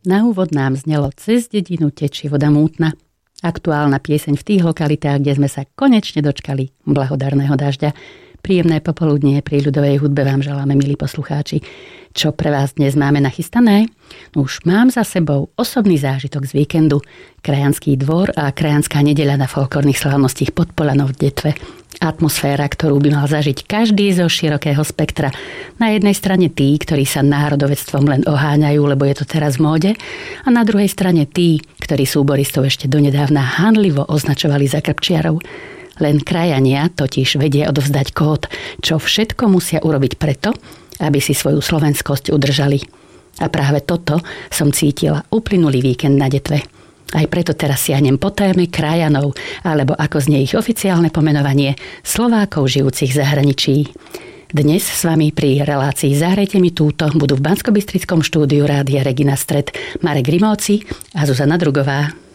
Na úvod nám znelo Cez dedinu tečie voda mútna. Aktuálna pieseň v tých lokalitách, kde sme sa konečne dočkali blahodarného dažďa. Príjemné popoludnie pri ľudovej hudbe vám želáme, milí poslucháči. Čo pre vás dnes máme nachystané? Už mám za sebou osobný zážitok z víkendu. Krajanský dvor a krajanská nedeľa na folklórnych slávnostiach pod Polanou v Detve. Atmosféra, ktorú by mal zažiť každý zo širokého spektra. Na jednej strane tí, ktorí sa národovectvom len oháňajú, lebo je to teraz v móde, a na druhej strane tí, ktorí súboristov ešte donedávna hanlivo označovali za krpčiarov. Len krajania totiž vedia odovzdať kód, čo všetko musia urobiť preto, aby si svoju slovenskosť udržali. A práve toto som cítila uplynulý víkend na Detve. Aj preto teraz siahnem po téme krajanov, alebo ako znie ich oficiálne pomenovanie, Slovákov žijúcich v zahraničí. Dnes s vami pri relácii Zahrajte mi túto budú v Banskobystrickom štúdiu Rádia Regina Stred Marek Rimóci a Zuzana Drugová.